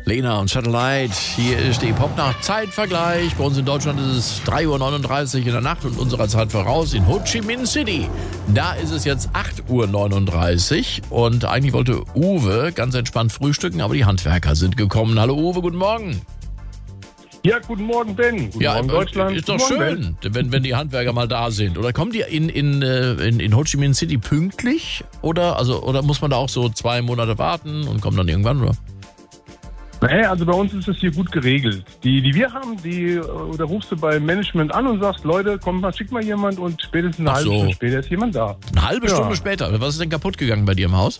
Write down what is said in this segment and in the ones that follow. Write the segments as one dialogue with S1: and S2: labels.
S1: Lena und Satellite, hier ist die Popnacht-Zeitvergleich. Bei uns in Deutschland ist es 3:39 Uhr in der Nacht und unserer Zeit voraus in Ho Chi Minh City. Da ist es jetzt 8:39 Uhr und eigentlich wollte Uwe ganz entspannt frühstücken, aber die Handwerker sind gekommen. Hallo Uwe, guten Morgen.
S2: Ja, guten Morgen, Ben. Guten Morgen, Deutschland.
S1: Ist doch
S2: guten
S1: schön,
S2: Morgen,
S1: wenn die Handwerker mal da sind. Oder kommen die in Ho Chi Minh City pünktlich? Oder muss man da auch so 2 Monate warten und kommt dann irgendwann, oder?
S2: Nee, also bei uns ist es hier gut geregelt. Die wir haben, da rufst du beim Management an und sagst, Leute, komm mal, schick mal jemand und spätestens eine halbe Stunde später ist jemand da.
S1: Eine halbe Stunde später? Was ist denn kaputt gegangen bei dir im Haus?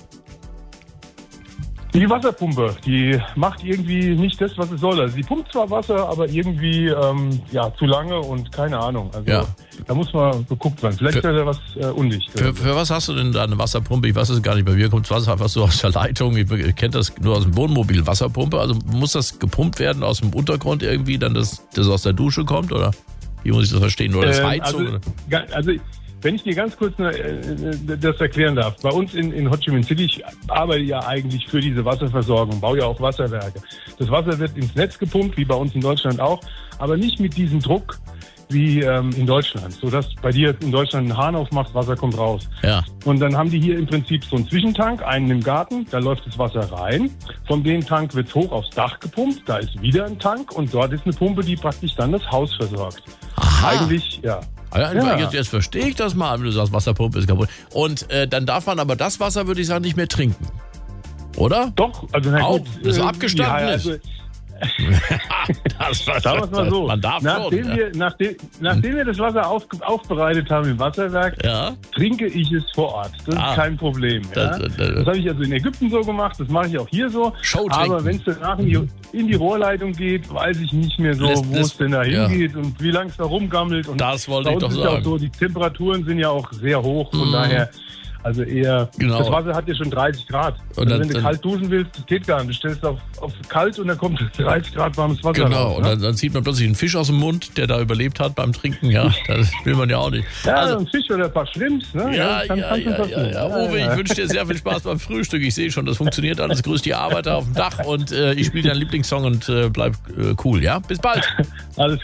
S2: Die Wasserpumpe, die macht irgendwie nicht das, was es soll. Also sie pumpt zwar Wasser, aber irgendwie zu lange und keine Ahnung. Also da muss mal geguckt werden. Vielleicht ist da was undicht.
S1: Für was hast du denn da eine Wasserpumpe? Ich weiß es gar nicht. Bei mir kommt das Wasser einfach so aus der Leitung. Ich kenne das nur aus dem Wohnmobil, Wasserpumpe. Also muss das gepumpt werden aus dem Untergrund irgendwie, dann das aus der Dusche kommt? Oder wie muss ich das verstehen? Oder das Heizung?
S2: Wenn ich dir ganz kurz das erklären darf. Bei uns in Ho Chi Minh City, ich arbeite ja eigentlich für diese Wasserversorgung, baue ja auch Wasserwerke. Das Wasser wird ins Netz gepumpt, wie bei uns in Deutschland auch, aber nicht mit diesem Druck wie in Deutschland, sodass bei dir in Deutschland einen Hahn aufmachst, Wasser kommt raus.
S1: Ja.
S2: Und dann haben die hier im Prinzip so einen Zwischentank, einen im Garten, da läuft das Wasser rein. Von dem Tank wird es hoch aufs Dach gepumpt, da ist wieder ein Tank und dort ist eine Pumpe, die praktisch dann das Haus versorgt.
S1: Aha.
S2: Eigentlich, ja.
S1: Jetzt verstehe ich das mal, wenn du sagst, Wasserpumpe ist kaputt. Und dann darf man aber das Wasser, würde ich sagen, nicht mehr trinken. Oder?
S2: Doch, also na gut.
S1: Das abgestanden ist.
S2: Sagen wir es mal so.
S1: Man darf
S2: nachdem wir das Wasser aufbereitet haben im Wasserwerk, trinke ich es vor Ort. Das ist kein Problem. Das habe ich also in Ägypten so gemacht, das mache ich auch hier so. Aber wenn es danach in die Rohrleitung geht, weiß ich nicht mehr so, wo es denn da hingeht und wie lange es da rumgammelt. Und
S1: das wollte ich doch sagen.
S2: Auch so, die Temperaturen sind ja auch sehr hoch, von daher... Also eher, das Wasser hat ja schon 30 Grad. Und also wenn du kalt duschen willst, das geht gar nicht. Du stellst auf kalt und dann kommt 30 Grad warmes Wasser raus.
S1: Genau, und dann zieht man plötzlich einen Fisch aus dem Mund, der da überlebt hat beim Trinken. Ja, das will man ja auch nicht.
S2: Ja, also, ein Fisch oder ein paar Shrimps. Ne?
S1: Ja. Uwe, ich wünsche dir sehr viel Spaß beim Frühstück. Ich sehe schon, das funktioniert alles. Grüß die Arbeiter auf dem Dach und ich spiele deinen Lieblingssong und bleib cool. Ja, bis bald.
S2: Alles